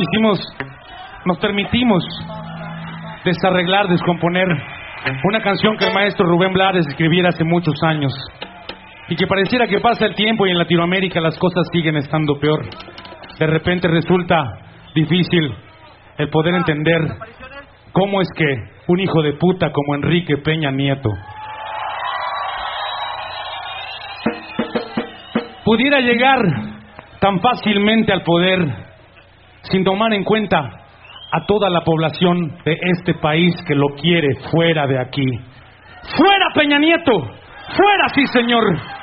nos permitimos desarreglar, descomponer una canción que el maestro Rubén Blades escribiera hace muchos años y que pareciera que pasa el tiempo y en Latinoamérica las cosas siguen estando peor. De repente resulta difícil el poder entender cómo es que un hijo de puta como Enrique Peña Nieto pudiera llegar tan fácilmente al poder sin tomar en cuenta a toda la población de este país que lo quiere fuera de aquí. ¡Fuera, Peña Nieto! ¡Fuera, sí, señor!